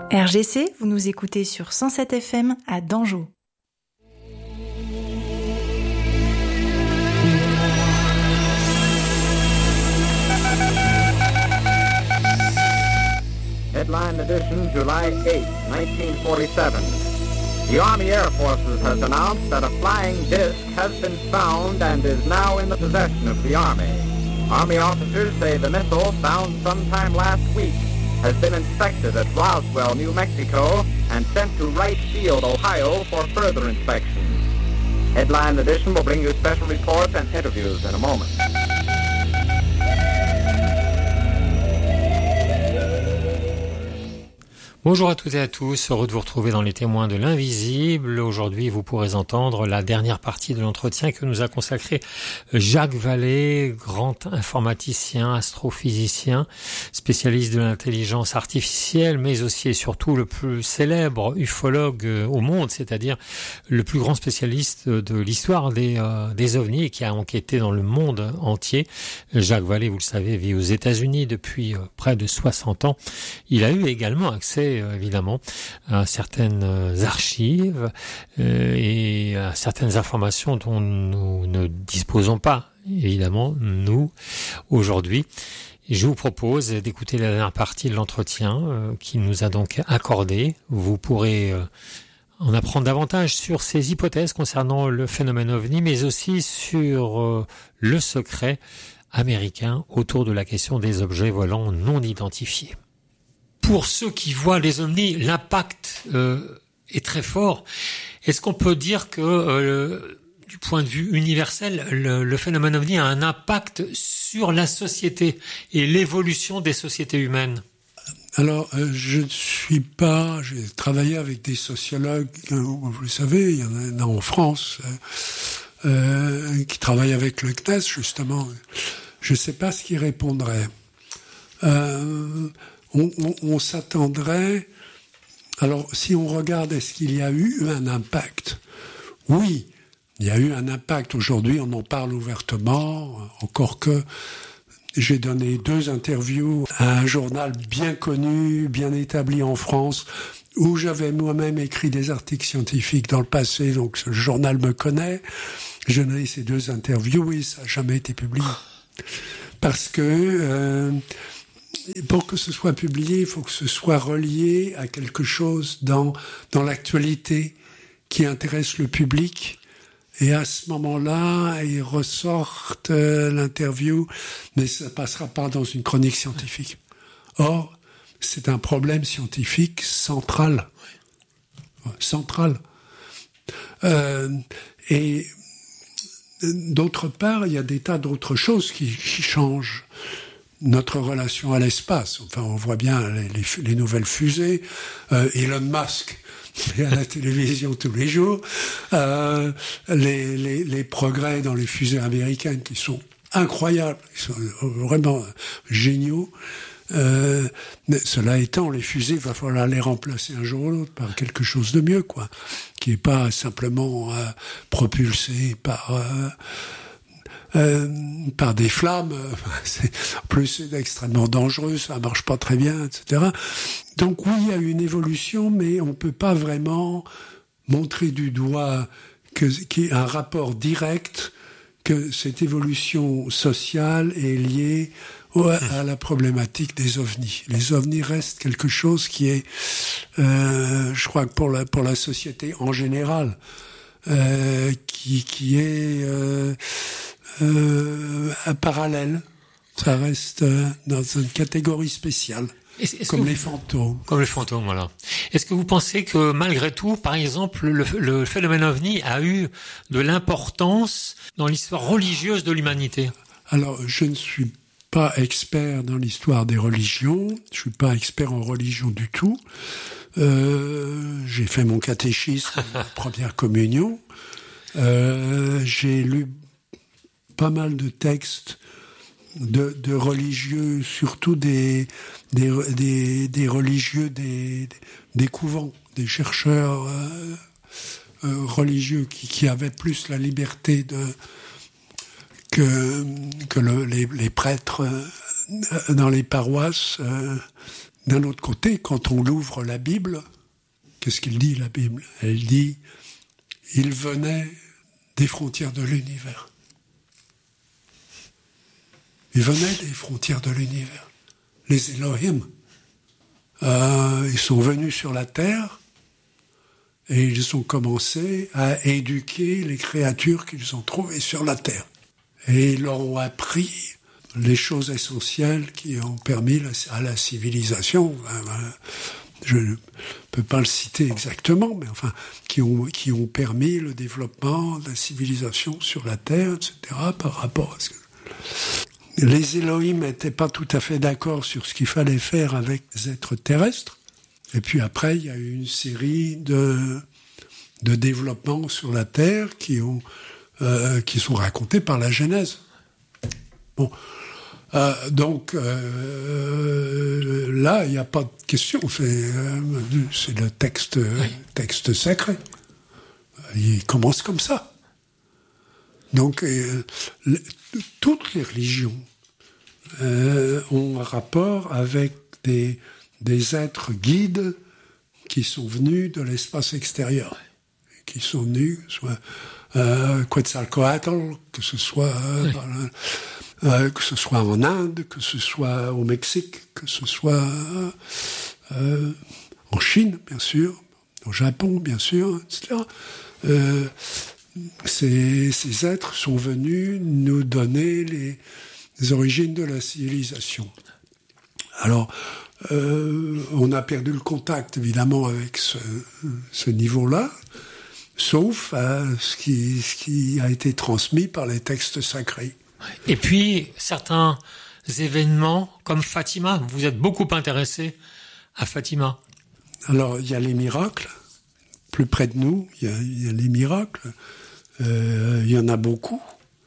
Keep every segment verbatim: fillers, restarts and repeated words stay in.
R G C, vous nous écoutez sur cent sept F M à Dangeau. Headline edition, July eighth, nineteen forty-seven. The Army Air Forces has announced that a flying disc has been found and is now in the possession of the Army. Army officers say the missile, found sometime last week, has been inspected at Roswell, New Mexico, and sent to Wright Field, Ohio, for further inspection. Headline edition will bring you special reports and interviews in a moment. Bonjour à toutes et à tous, heureux de vous retrouver dans les témoins de l'invisible. Aujourd'hui, vous pourrez entendre la dernière partie de l'entretien que nous a consacré Jacques Vallée, grand informaticien, astrophysicien, spécialiste de l'intelligence artificielle, mais aussi et surtout le plus célèbre ufologue au monde, c'est-à-dire le plus grand spécialiste de l'histoire des, euh, des ovnis et qui a enquêté dans le monde entier. Jacques Vallée, vous le savez, vit aux États-Unis depuis euh, près de soixante ans. Il a eu également accès évidemment à certaines archives euh, et à certaines informations dont nous ne disposons pas, évidemment, nous, aujourd'hui. Et je vous propose d'écouter la dernière partie de l'entretien euh, qu'il nous a donc accordé. Vous pourrez euh, en apprendre davantage sur ces hypothèses concernant le phénomène ovni, mais aussi sur euh, le secret américain autour de la question des objets volants non identifiés. Pour ceux qui voient les ovnis, l'impact euh, est très fort. Est-ce qu'on peut dire que, euh, du point de vue universel, le, le phénomène ovni a un impact sur la société et l'évolution des sociétés humaines ? Alors, euh, je ne suis pas... J'ai travaillé avec des sociologues, euh, vous le savez, il y en a en France, euh, euh, qui travaillent avec le C N E S, justement. Je ne sais pas ce qu'ils répondraient. Euh... On, on, on s'attendrait... Alors, si on regarde, est-ce qu'il y a eu un impact ? Oui, il y a eu un impact. Aujourd'hui, on en parle ouvertement, encore que j'ai donné deux interviews à un journal bien connu, bien établi en France, où j'avais moi-même écrit des articles scientifiques dans le passé, donc ce journal me connaît. J'ai donné ces deux interviews et ça n'a jamais été publié. Parce que... Euh, pour que ce soit publié, il faut que ce soit relié à quelque chose dans, dans l'actualité qui intéresse le public. Et à ce moment-là, ils ressortent euh, l'interview, mais ça ne passera pas dans une chronique scientifique. Or, c'est un problème scientifique central. Central. Euh, et d'autre part, il y a des tas d'autres choses qui, qui changent. Notre relation à l'espace. Enfin, on voit bien les, les, les nouvelles fusées. Euh, Elon Musk est à la télévision tous les jours. Euh, les, les, les progrès dans les fusées américaines qui sont incroyables, ils sont vraiment géniaux. Euh, mais cela étant, les fusées, il va falloir les remplacer un jour ou l'autre par quelque chose de mieux, quoi, qui n'est pas simplement euh, propulsé par... Euh, Euh, par des flammes, euh, c'est, en plus c'est extrêmement dangereux, ça marche pas très bien, et cetera. Donc oui, il y a une évolution, mais on peut pas vraiment montrer du doigt que, qu'il y a un rapport direct que cette évolution sociale est liée au, à la problématique des ovnis. Les ovnis restent quelque chose qui est, euh, je crois que pour la, pour la société en général, euh, qui, qui est... Euh, Euh, un parallèle, ça reste euh, dans une catégorie spéciale, est-ce, est-ce comme vous, les fantômes. Comme les fantômes, voilà. Est-ce que vous pensez que malgré tout, par exemple, le, le phénomène ovni a eu de l'importance dans l'histoire religieuse de l'humanité ? Alors, je ne suis pas expert dans l'histoire des religions, je suis pas expert en religion du tout. Euh, j'ai fait mon catéchisme, première communion. Euh, j'ai lu pas mal de textes de, de religieux, surtout des, des, des, des religieux des, des couvents, des chercheurs euh, euh, religieux qui, qui avaient plus la liberté de, que, que le, les, les prêtres euh, dans les paroisses, euh, d'un autre côté, quand on ouvre la Bible, qu'est-ce qu'il dit, la Bible ? Elle dit « Il venait des frontières de l'univers ». Il venait des frontières de l'univers. Les Elohim, euh, ils sont venus sur la terre et ils ont commencé à éduquer les créatures qu'ils ont trouvées sur la terre. Et ils leur ont appris les choses essentielles qui ont permis à la civilisation, je ne peux pas le citer exactement, mais enfin, qui ont, qui ont permis le développement de la civilisation sur la terre, et cetera, par rapport à ce que... Les Elohim n'étaient pas tout à fait d'accord sur ce qu'il fallait faire avec les êtres terrestres. Et puis après, il y a eu une série de, de développements sur la Terre qui, ont, euh, qui sont racontés par la Genèse. Bon, euh, donc euh, là, il n'y a pas de question. C'est, euh, c'est le texte, oui. texte sacré. Il commence comme ça. Donc, euh, le, toutes les religions euh, ont un rapport avec des, des êtres guides qui sont venus de l'espace extérieur, qui sont venus, soit euh, Quetzalcoatl, que ce soit euh, oui. euh, que ce soit en Inde, que ce soit au Mexique, que ce soit euh, en Chine, bien sûr, au Japon, bien sûr, et cetera. Euh, Ces, ces êtres sont venus nous donner les, les origines de la civilisation. Alors, euh, on a perdu le contact, évidemment, avec ce, ce niveau-là, sauf à ce qui, ce qui a été transmis par les textes sacrés. Et puis, certains événements, comme Fatima, vous êtes beaucoup intéressé à Fatima. Alors, il y a les miracles. Plus près de nous, il y a, il y a les miracles. Euh, il y en a beaucoup.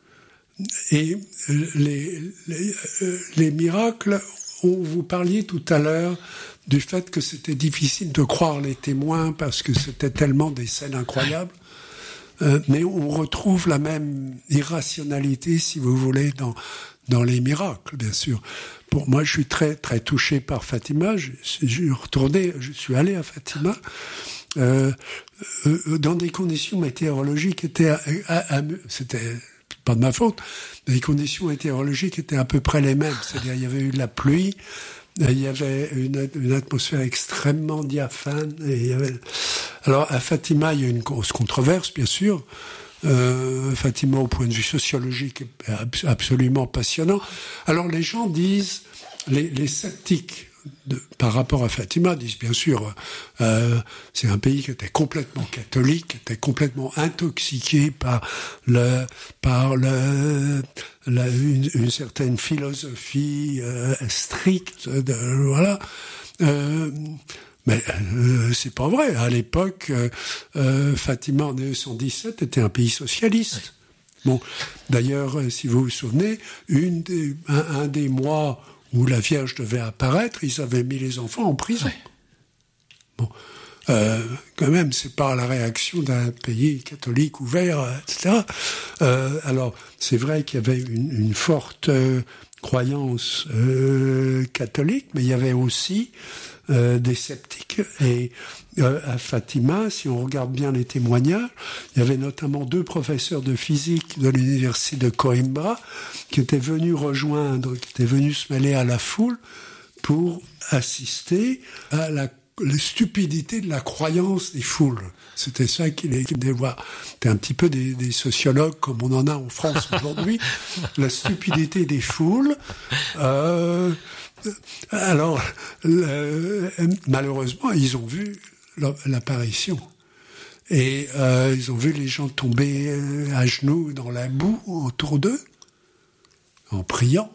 Et les, les, les miracles, on, vous parliez tout à l'heure du fait que c'était difficile de croire les témoins parce que c'était tellement des scènes incroyables. Euh, mais on retrouve la même irrationalité, si vous voulez, dans, dans les miracles, bien sûr. Pour moi, je suis très, très touché par Fatima. Je, je suis retourné, je suis allé à Fatima. Euh, euh, dans des conditions météorologiques étaient, à, à, à, c'était pas de ma faute, les conditions météorologiques étaient à peu près les mêmes. C'est-à-dire, il y avait eu de la pluie, il y avait une, une atmosphère extrêmement diaphane. Et il y avait... Alors, à Fatima, il y a une grosse controverse, bien sûr. Euh, Fatima, au point de vue sociologique, est absolument passionnant. Alors, les gens disent, les, les sceptiques, De, par rapport à Fatima, disent bien sûr, euh, c'est un pays qui était complètement catholique, qui était complètement intoxiqué par le, par le, la, une, une certaine philosophie euh, stricte, de, voilà. Euh, mais euh, c'est pas vrai. À l'époque, euh, Fatima en mille neuf cent dix-sept était un pays socialiste. Bon, d'ailleurs, si vous vous souvenez, une des, un, un des mois où la Vierge devait apparaître, ils avaient mis les enfants en prison. Ouais. Bon, euh, quand même, c'est pas la réaction d'un pays catholique ouvert, et cetera. Euh, alors, c'est vrai qu'il y avait une, une forte euh, croyance euh, catholique, mais il y avait aussi euh, des sceptiques. Et euh, à Fatima, si on regarde bien les témoignages, il y avait notamment deux professeurs de physique de l'université de Coimbra qui étaient venus rejoindre, qui étaient venus se mêler à la foule pour assister à la, la stupidité de la croyance des foules. C'était ça qui les dévoile. C'était un petit peu des, des sociologues comme on en a en France aujourd'hui. La stupidité des foules. Euh, alors, le, malheureusement, ils ont vu l'apparition. Et euh, ils ont vu les gens tomber à genoux dans la boue autour d'eux, en priant,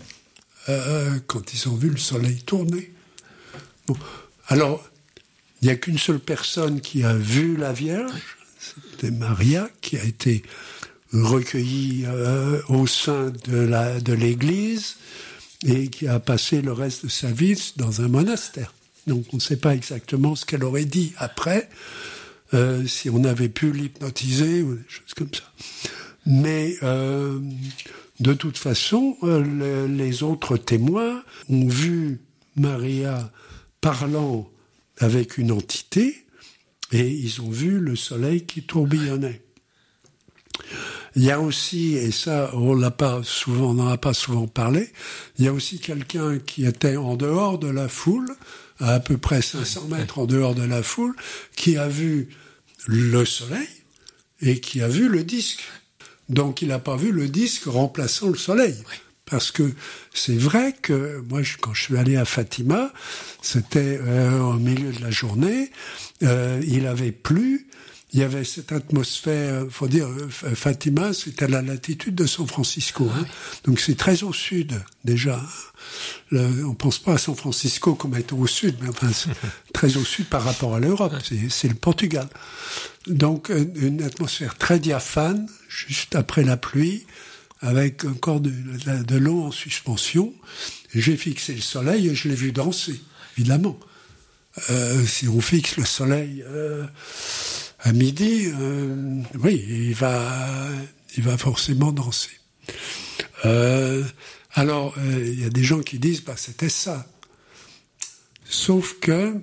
euh, quand ils ont vu le soleil tourner. Bon. Alors, il n'y a qu'une seule personne qui a vu la Vierge, c'était Maria, qui a été recueillie euh, au sein de, la, de l'Église et qui a passé le reste de sa vie dans un monastère. Donc on ne sait pas exactement ce qu'elle aurait dit après, euh, si on avait pu l'hypnotiser ou des choses comme ça. Mais euh, de toute façon, euh, le, les autres témoins ont vu Maria parlant avec une entité, et ils ont vu le soleil qui tourbillonnait. Il y a aussi, et ça, on l'a pas souvent, on n'en a pas souvent parlé, il y a aussi quelqu'un qui était en dehors de la foule, à à peu près cinq cents mètres en dehors de la foule, qui a vu le soleil et qui a vu le disque. Donc il n'a pas vu le disque remplaçant le soleil. Parce que c'est vrai que moi, quand je suis allé à Fatima, c'était euh, au milieu de la journée, euh, il avait plu, il y avait cette atmosphère, faut dire, Fatima, c'était à la latitude de San Francisco, hein. Donc c'est très au sud déjà. Le, on pense pas à San Francisco comme étant au sud, mais enfin c'est très au sud par rapport à l'Europe. C'est, c'est le Portugal. Donc une atmosphère très diaphane, juste après la pluie, avec encore de, de, de l'eau en suspension. J'ai fixé le soleil et je l'ai vu danser, évidemment. Euh, si on fixe le soleil euh, à midi, euh, oui, il va, il va forcément danser. Euh, alors, euh, il y a des gens qui disent, bah, c'était ça. Sauf que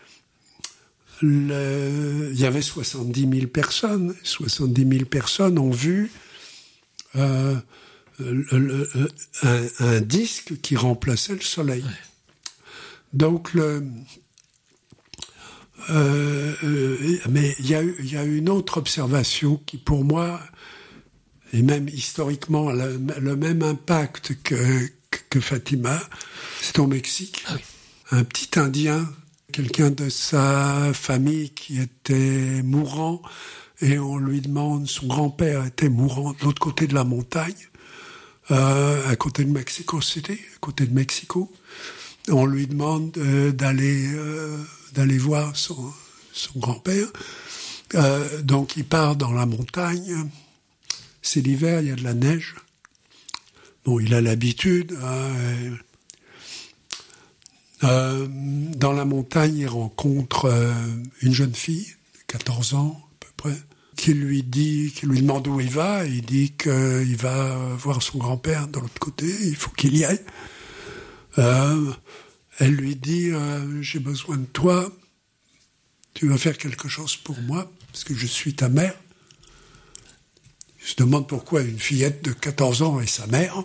le, il y avait soixante-dix mille personnes. soixante-dix mille personnes ont vu euh, le, le, un, un disque qui remplaçait le soleil. Ouais. Donc, le... Euh, euh, mais il y a, y a une autre observation qui, pour moi, et même historiquement, le, le même impact que, que Fatima, c'est au Mexique. Ah oui. Un petit Indien, quelqu'un de sa famille qui était mourant, et on lui demande, son grand-père était mourant de l'autre côté de la montagne, euh, à côté de Mexico City, à côté de Mexico. On lui demande euh, d'aller... Euh, d'aller voir son, son grand-père. Euh, donc il part dans la montagne. C'est l'hiver, il y a de la neige. Bon, il a l'habitude. Euh, euh, dans la montagne, il rencontre euh, une jeune fille, quatorze ans à peu près, qui lui dit, qui lui demande où il va. Il dit qu'il va voir son grand-père de l'autre côté. Il faut qu'il y aille. Euh, Elle lui dit euh, « J'ai besoin de toi, tu vas faire quelque chose pour moi, parce que je suis ta mère. » Il se demande pourquoi une fillette de quatorze ans est sa mère.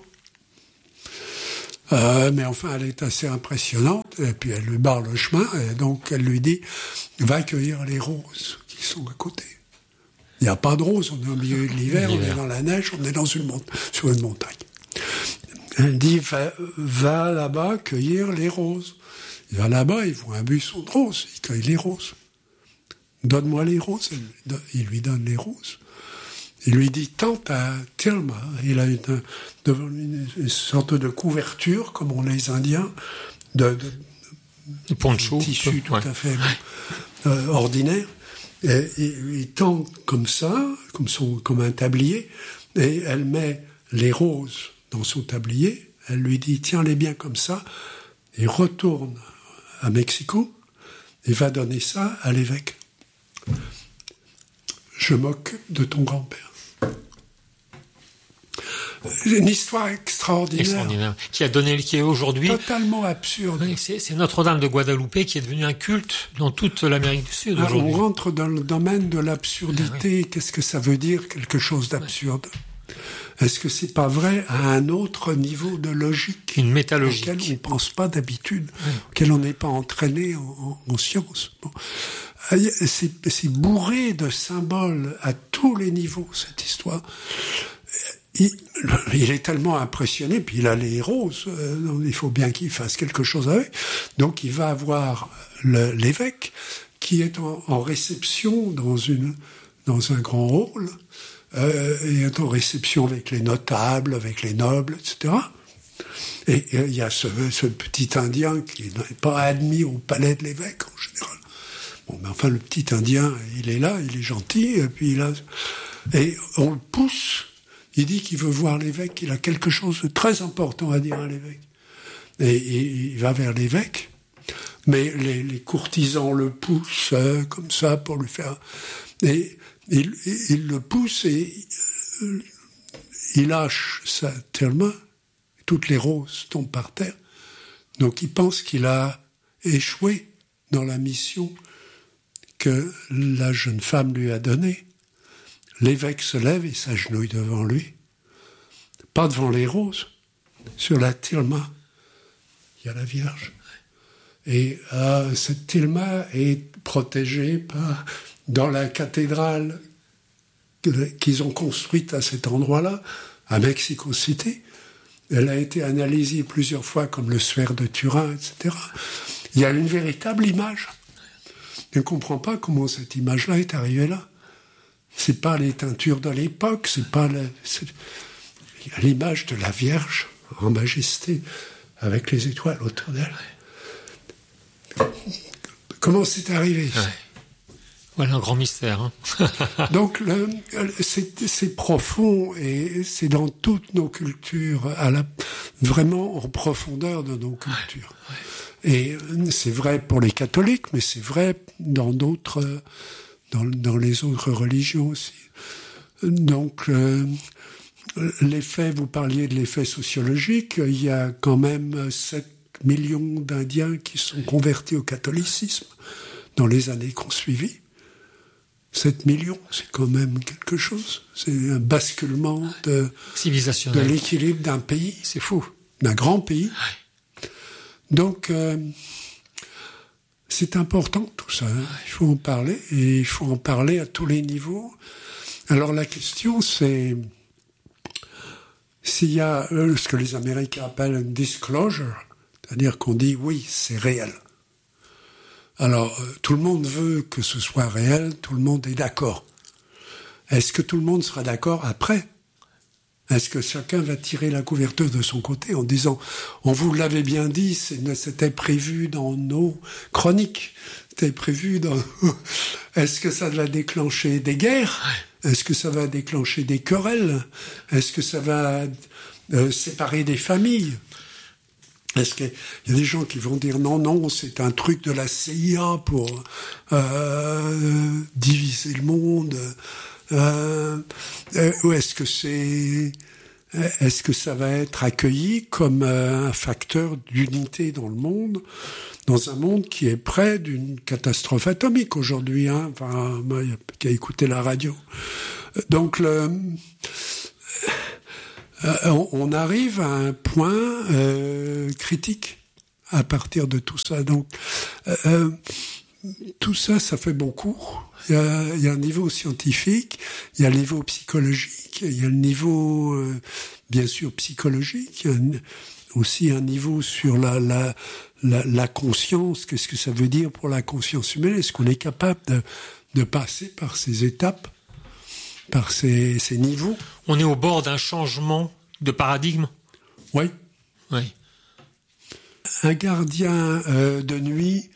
Euh, mais enfin, elle est assez impressionnante, et puis elle lui barre le chemin, et donc elle lui dit « Va cueillir les roses qui sont à côté. » Il n'y a pas de roses, on est au milieu de l'hiver, on est dans la neige, on est dans une mont- sur une montagne. Elle dit, va, va là-bas cueillir les roses. Il va là-bas, il voit un buisson de roses, il cueille les roses. Donne-moi les roses. Il lui donne les roses. Il lui dit, tente à Tilma. Il a une, une, une sorte de couverture, comme ont les Indiens, de, de, de poncho, tissu tout ouais. à fait euh, ordinaire. Et, et, il tente comme ça, comme, son, comme un tablier, et elle met les roses dans son tablier, elle lui dit « Tiens-les bien comme ça », et retourne à Mexico et va donner ça à l'évêque. Je m'occupe de ton grand-père. Une histoire extraordinaire. Extraordinaire. Qui a donné, qui est aujourd'hui... Totalement absurde. Oui, c'est, c'est Notre-Dame de Guadalupe qui est devenue un culte dans toute l'Amérique du Sud Alors, aujourd'hui. on rentre dans le domaine de l'absurdité. Ah, oui. Qu'est-ce que ça veut dire, quelque chose d'absurde ? Ouais. Est-ce que c'est pas vrai à un autre niveau de logique, une métalogique auquel on ne pense pas d'habitude, oui. auquel on n'est pas entraîné en, en, en sciences. Bon. C'est, c'est bourré de symboles à tous les niveaux, cette histoire. Il, il est tellement impressionné, puis il a les roses, euh, il faut bien qu'il fasse quelque chose avec. Donc il va avoir le, l'évêque qui est en, en réception dans, une, dans un grand hall, Euh, et est en réception avec les notables, avec les nobles, et cetera. Et il y a ce, ce petit Indien qui n'est pas admis au palais de l'évêque, en général. Bon, mais enfin, le petit Indien, il est là, il est gentil, et puis il a... Et on le pousse, il dit qu'il veut voir l'évêque, qu'il a quelque chose de très important à dire à l'évêque. Et, et il va vers l'évêque, mais les, les courtisans le poussent euh, comme ça pour lui faire... Et il, il le pousse et euh, il lâche sa telle main, toutes les roses tombent par terre. Donc il pense qu'il a échoué dans la mission que la jeune femme lui a donnée. L'évêque se lève et s'agenouille devant lui. Pas devant les roses. Sur la tilma, il y a la Vierge. Et euh, cette tilma est protégée par, dans la cathédrale qu'ils ont construite à cet endroit-là, à Mexico City. Elle a été analysée plusieurs fois comme le suaire de Turin, et cetera. Il y a une véritable image. Je ne comprends pas comment cette image-là est arrivée là. C'est pas les teintures de l'époque, c'est pas la, c'est l'image de la Vierge en majesté avec les étoiles autour d'elle. Comment c'est arrivé ça? Ouais. Voilà un grand mystère. Hein. Donc le, c'est, c'est profond et c'est dans toutes nos cultures, à la, vraiment en profondeur de nos cultures. Ouais, ouais. Et c'est vrai pour les catholiques, mais c'est vrai dans d'autres, dans, dans les autres religions aussi. Donc euh, l'effet, vous parliez de l'effet sociologique, il y a quand même sept millions d'Indiens qui sont convertis au catholicisme dans les années qui ont suivi. sept millions, c'est quand même quelque chose. C'est un basculement de, de l'équilibre d'un pays. C'est fou. D'un grand pays. Donc, euh, c'est important tout ça. Hein. Il faut en parler, et il faut en parler à tous les niveaux. Alors la question, c'est s'il y a euh, ce que les Américains appellent un disclosure, c'est-à-dire qu'on dit oui, c'est réel. Alors, euh, tout le monde veut que ce soit réel, tout le monde est d'accord. Est-ce que tout le monde sera d'accord après ? Est-ce que chacun va tirer la couverture de son côté en disant « On vous l'avait bien dit, c'était prévu dans nos chroniques, c'était prévu dans... » Est-ce que ça va déclencher des guerres ? Est-ce que ça va déclencher des querelles ? Est-ce que ça va euh, séparer des familles ? Est-ce qu'il y a des gens qui vont dire non, non, c'est un truc de la C I A pour euh, diviser le monde, euh, euh, ou est-ce que c'est, est-ce que ça va être accueilli comme un facteur d'unité dans le monde, dans un monde qui est près d'une catastrophe atomique aujourd'hui, hein, enfin, il y a qu'à écouter la radio. Donc le Euh, on arrive à un point euh, critique à partir de tout ça. Donc, euh, tout ça, ça fait beaucoup. Il y a, il y a un niveau scientifique, il y a le niveau psychologique, il y a le niveau, euh, bien sûr, psychologique, il y a un, aussi un niveau sur la, la, la, la conscience. Qu'est-ce que ça veut dire pour la conscience humaine ? Est-ce qu'on est capable de, de passer par ces étapes ? Par ces, ces niveaux. On est au bord d'un changement de paradigme. Oui. Oui. Un gardien euh, de nuit,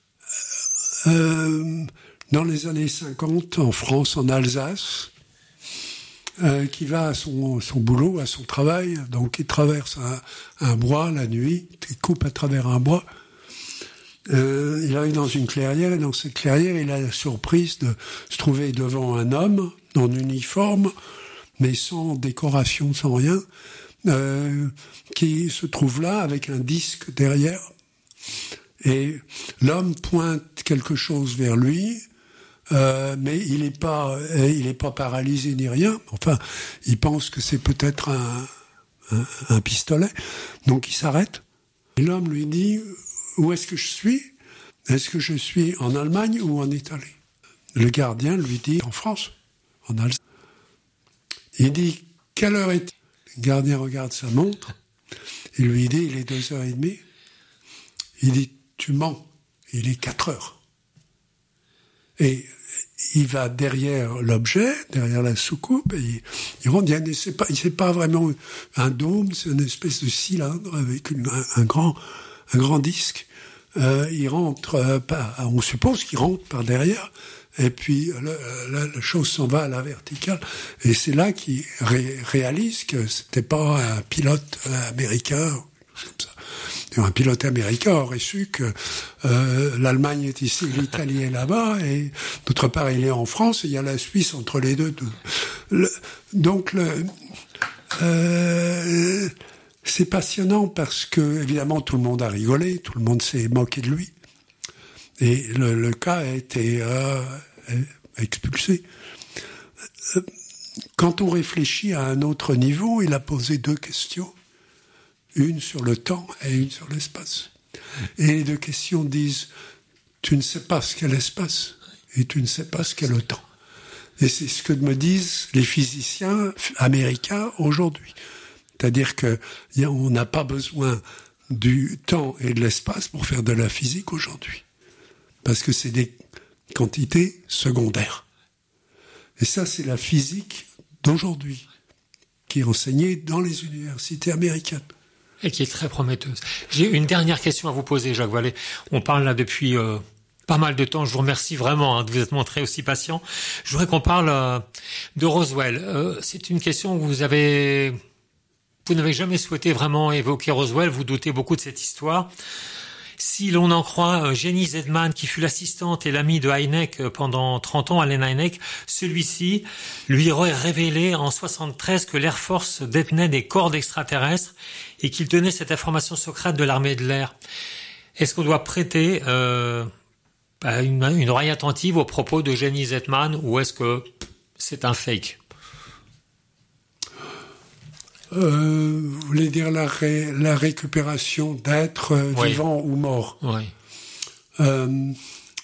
euh, dans les années cinquante, en France, en Alsace, euh, qui va à son, son boulot, à son travail, donc il traverse un, un bois la nuit, il coupe à travers un bois. Euh, il arrive dans une clairière, et dans cette clairière, il a la surprise de se trouver devant un homme en uniforme, mais sans décoration, sans rien, euh, qui se trouve là avec un disque derrière. Et l'homme pointe quelque chose vers lui, euh, mais il n'est pas, il est pas paralysé ni rien. Enfin, il pense que c'est peut-être un, un, un pistolet, donc il s'arrête. Et l'homme lui dit « Où est-ce que je suis ? Est-ce que je suis en Allemagne ou en Italie ?» Le gardien lui dit « En France, en Alsace. » Il dit « Quelle heure est-il » Le gardien regarde sa montre. Il lui dit « Il est deux heures et demie. » Il dit « Tu mens. Il est quatre heures. » Et il va derrière l'objet, derrière la soucoupe, et il, il rentre. C'est pas, c'est pas vraiment un dôme, c'est une espèce de cylindre avec une, un, un grand, un grand disque. Euh, il rentre, euh, par, on suppose qu'il rentre par derrière, et puis le, la, la chose s'en va à la verticale. Et c'est là qu'il ré, réalise que c'était pas un pilote américain, comme ça. Un pilote américain aurait su que euh, l'Allemagne est ici, l'Italie est là-bas, et d'autre part il est en France, et il y a la Suisse entre les deux. Le, donc le, euh, c'est passionnant parce que évidemment tout le monde a rigolé, tout le monde s'est moqué de lui, Et le, le cas a été euh, expulsé. Quand on réfléchit à un autre niveau, il a posé deux questions. Une sur le temps et une sur l'espace. Et les deux questions disent, tu ne sais pas ce qu'est l'espace et tu ne sais pas ce qu'est le temps. Et c'est ce que me disent les physiciens américains aujourd'hui. C'est-à-dire qu'on n'a pas besoin du temps et de l'espace pour faire de la physique aujourd'hui. Parce que c'est des quantités secondaires. Et ça, c'est la physique d'aujourd'hui, qui est enseignée dans les universités américaines. Et qui est très prometteuse. J'ai une dernière question à vous poser, Jacques Vallée. On parle là depuis euh, pas mal de temps. Je vous remercie vraiment hein, de vous être montré aussi patient. Je voudrais qu'on parle euh, de Roswell. Euh, c'est une question que vous avez... Vous n'avez jamais souhaité vraiment évoquer Roswell. Vous doutez beaucoup de cette histoire. Si l'on en croit Jenny Zeidman, qui fut l'assistante et l'amie de Hynek pendant trente ans, Allen Hynek, celui-ci lui aurait révélé en soixante-treize que l'Air Force détenait des corps d'extraterrestres et qu'il tenait cette information secrète de l'armée de l'air. Est-ce qu'on doit prêter euh, une, une oreille attentive aux propos de Jenny Zeidman ou est-ce que c'est un fake ? Euh, vous voulez dire la, ré, la récupération d'êtres euh, oui. vivants ou morts. Oui. Euh,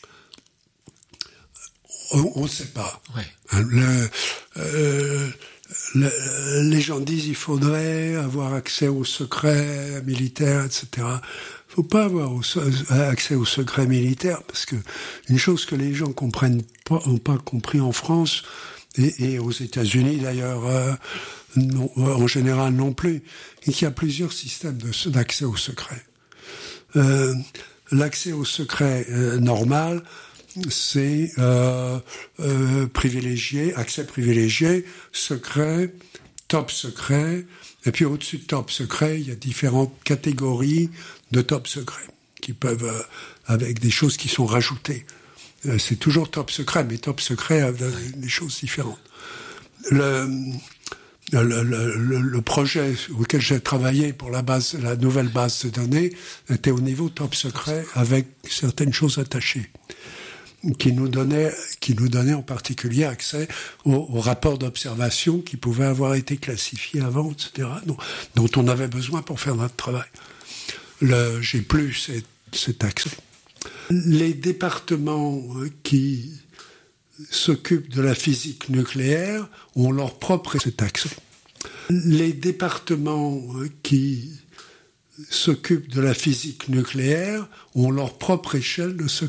on ne sait pas. Oui. Le, euh, le, les gens disent qu'il faudrait avoir accès aux secrets militaires, et cetera. Il ne faut pas avoir au, accès aux secrets militaires parce que une chose que les gens comprennent pas, ont pas compris en France et, et aux États-Unis d'ailleurs. Euh, Non, en général non plus, et qu'il y a plusieurs systèmes de, d'accès au secret. Euh, l'accès au secret euh, normal, c'est euh, euh, privilégié, accès privilégié, secret, top secret, et puis au-dessus de top secret, il y a différentes catégories de top secret, qui peuvent, euh, avec des choses qui sont rajoutées. Euh, c'est toujours top secret, mais top secret avec des choses différentes. Le... Le, le, le, le projet auquel j'ai travaillé pour la base, la nouvelle base de données était au niveau top secret avec certaines choses attachées qui nous donnaient, qui nous donnaient en particulier accès aux, aux rapports d'observation qui pouvaient avoir été classifiés avant, et cetera, dont, dont on avait besoin pour faire notre travail. Le, j'ai plus cet, cet accès. Les départements qui s'occupent de la physique nucléaire ont leur propre cet accès. Les départements qui s'occupent de la physique nucléaire ont leur propre échelle de secret.